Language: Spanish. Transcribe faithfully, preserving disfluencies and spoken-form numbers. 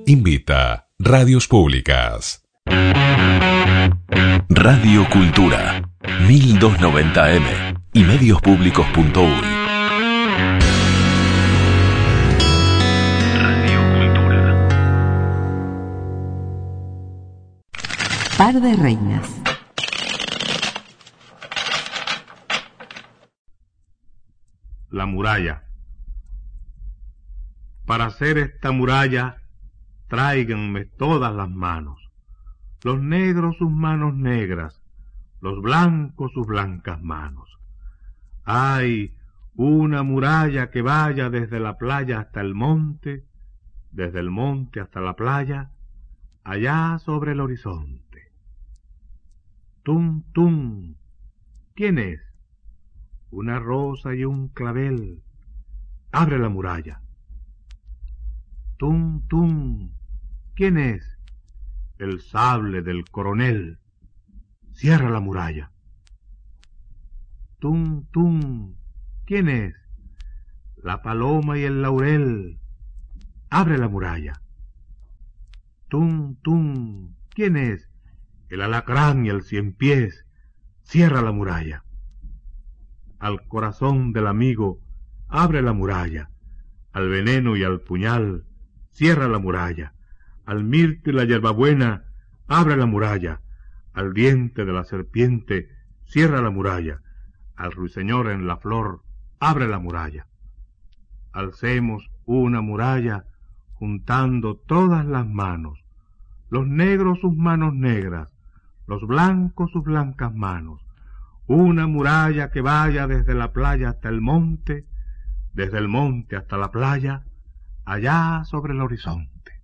Invita Radios Públicas. Radio Cultura mil doscientos noventa eme y medios-públicos punto uy. Radio Cultura. Par de reinas. La muralla. Para hacer esta muralla, tráiganme todas las manos. Los negros sus manos negras, los blancos sus blancas manos. Hay una muralla que vaya desde la playa hasta el monte, desde el monte hasta la playa, allá sobre el horizonte. Tum, tum. ¿Quién es? Una rosa y un clavel. Abre la muralla. Tum, tum. ¿Quién es? El sable del coronel. Cierra la muralla. Tum, tum. ¿Quién es? La paloma y el laurel. Abre la muralla. Tum, tum. ¿Quién es? El alacrán y el cien pies. Cierra la muralla. Al corazón del amigo, abre la muralla. Al veneno y al puñal, cierra la muralla. Al mirto y la hierbabuena, abre la muralla. Al diente de la serpiente, cierra la muralla. Al ruiseñor en la flor, abre la muralla. Alcemos una muralla, juntando todas las manos. Los negros sus manos negras, los blancos sus blancas manos. Una muralla que vaya desde la playa hasta el monte, desde el monte hasta la playa, allá sobre el horizonte.